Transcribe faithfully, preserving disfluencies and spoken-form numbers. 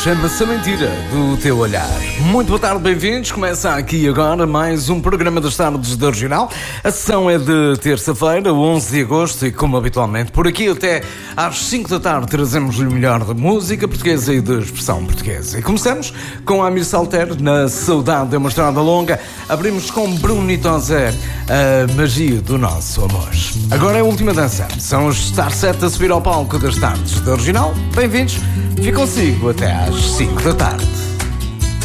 chama-se A Mentira do Teu Olhar. Muito boa tarde, bem-vindos. Começa aqui agora mais um programa das tardes da Regional. A sessão é de terça-feira, onze de agosto, e como habitualmente por aqui até às cinco da tarde trazemos-lhe o melhor da música portuguesa e da expressão portuguesa. E começamos com a Amir Salter, na Saudade de uma Estrada Longa. Abrimos com Bruno Tozer, a magia do nosso amor. Agora é a última dança. São os Star Set a subir ao palco das tardes da Regional. Bem-vindos. Fico consigo até às cinco da tarde.